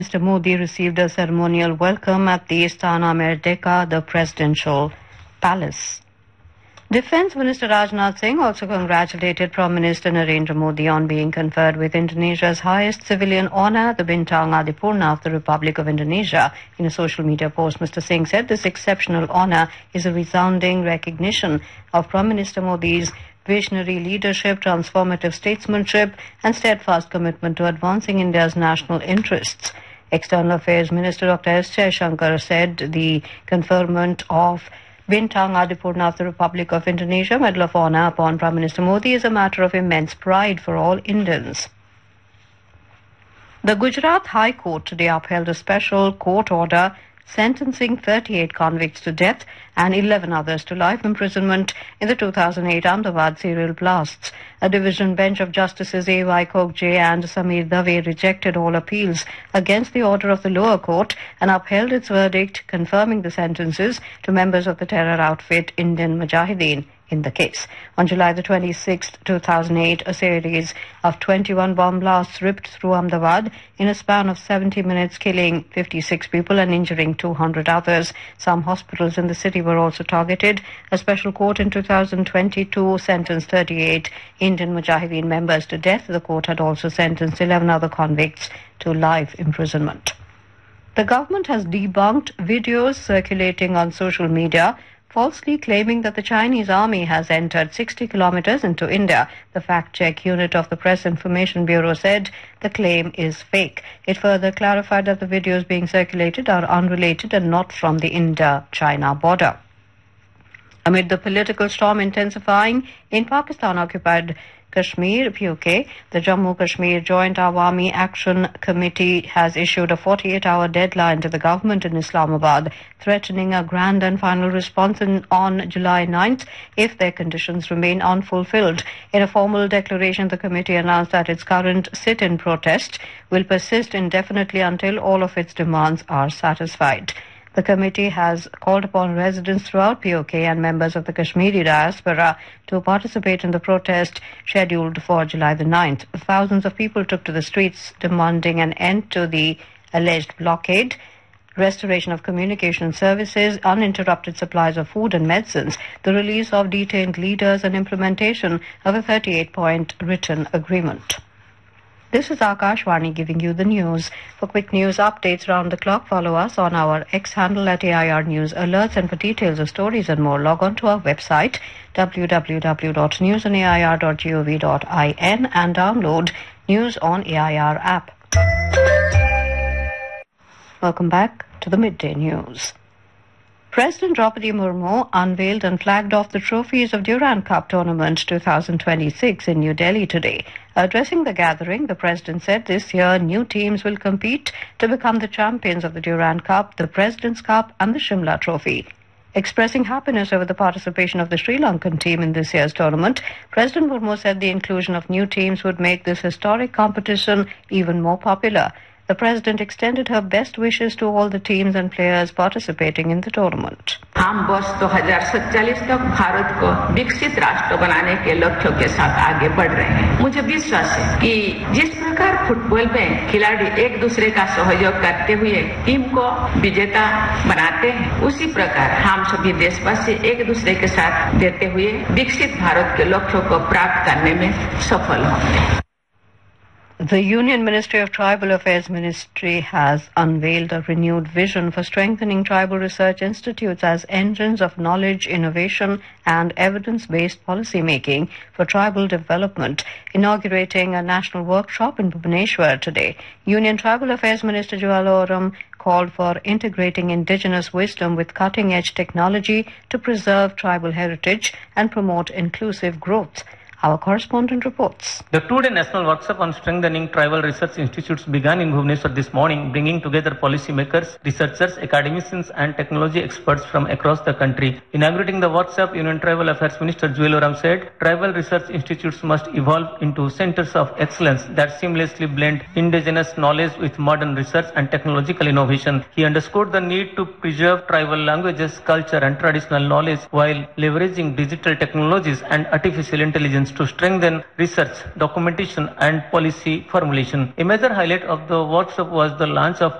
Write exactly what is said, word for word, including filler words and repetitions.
Mister Modi received a ceremonial welcome at the Istana Merdeka, the presidential palace. Defence Minister Rajnath Singh also congratulated Prime Minister Narendra Modi on being conferred with Indonesia's highest civilian honour, the Bintang Adipurna of the Republic of Indonesia. In a social media post, Mister Singh said this exceptional honour is a resounding recognition of Prime Minister Modi's visionary leadership, transformative statesmanship and steadfast commitment to advancing India's national interests. External Affairs Minister Doctor S. Jaishankar said the conferment of Bintang Adipurna of the Republic of Indonesia Medal of Honour upon Prime Minister Modi is a matter of immense pride for all Indians. The Gujarat High Court today upheld a special court order sentencing thirty-eight convicts to death and eleven others to life imprisonment in the two thousand eight Ahmedabad serial blasts. A division bench of Justices A Y Kokje and Samir Dave rejected all appeals against the order of the lower court and upheld its verdict, confirming the sentences to members of the terror outfit Indian Mujahideen in the case. On July the twenty-sixth, two thousand eight, a series of twenty-one bomb blasts ripped through Ahmedabad in a span of seventy minutes, killing fifty-six people and injuring two hundred others. Some hospitals in the city were also targeted. A special court in two thousand twenty-two sentenced thirty-eight Indian Mujahideen members to death. The court had also sentenced eleven other convicts to life imprisonment. The government has debunked videos circulating on social media falsely claiming that the Chinese army has entered sixty kilometers into India. The fact-check unit of the Press Information Bureau said the claim is fake. It further clarified that the videos being circulated are unrelated and not from the India-China border. Amid the political storm intensifying in Pakistan-occupied Kashmir, P O K, the Jammu Kashmir Joint Awami Action Committee has issued a forty-eight hour deadline to the government in Islamabad, threatening a grand and final response in, on July ninth if their conditions remain unfulfilled. In a formal declaration, the committee announced that its current sit-in protest will persist indefinitely until all of its demands are satisfied. The committee has called upon residents throughout P O K and members of the Kashmiri diaspora to participate in the protest scheduled for July the ninth. Thousands of people took to the streets demanding an end to the alleged blockade, restoration of communication services, uninterrupted supplies of food and medicines, the release of detained leaders and implementation of a thirty-eight point written agreement. This is Akashvani giving you the news. For quick news updates round the clock, follow us on our X handle at A I R News Alerts, and for details of stories and more, log on to our website w w w dot news on a i r dot gov dot in and download News on A I R app. Welcome back to the Midday News. President Draupadi Murmu unveiled and flagged off the trophies of Durand Cup Tournament twenty twenty-six in New Delhi today. Addressing the gathering, the President said this year new teams will compete to become the champions of the Durand Cup, the President's Cup and the Shimla Trophy. Expressing happiness over the participation of the Sri Lankan team in this year's tournament, President Murmu said the inclusion of new teams would make this historic competition even more popular. The President extended her best wishes to all the teams and players participating in the tournament. हम वर्ष दो हज़ार सैंतालीस तक भारत को विकसित राष्ट्र बनाने के लक्ष्यों के साथ आगे बढ़ रहे हैं। मुझे विश्वास है कि जिस प्रकार फुटबॉल में खिलाड़ी एक दूसरे का सहयोग करते हुए टीम को विजेता बनाते हैं, उसी प्रकार हम सभी देशवासी एक दूसरे के साथ देते हुए विकसित भारत के लक्ष्यों को प्राप्त करने में सफल होंगे। The Union Ministry of Tribal Affairs Ministry has unveiled a renewed vision for strengthening tribal research institutes as engines of knowledge, innovation and evidence-based policy making for tribal development, inaugurating a national workshop in Bhubaneswar today. Union Tribal Affairs Minister Juwal Oram called for integrating indigenous wisdom with cutting-edge technology to preserve tribal heritage and promote inclusive growth. Our correspondent reports. The two-day national workshop on strengthening tribal research institutes began in Bhubaneswar this morning, bringing together policymakers, researchers, academicians and technology experts from across the country. Inaugurating the workshop, Union Tribal Affairs Minister Juwal Oram said, tribal research institutes must evolve into centers of excellence that seamlessly blend indigenous knowledge with modern research and technological innovation. He underscored the need to preserve tribal languages, culture and traditional knowledge while leveraging digital technologies and artificial intelligence means to strengthen research, documentation and policy formulation. A major highlight of the workshop was the launch of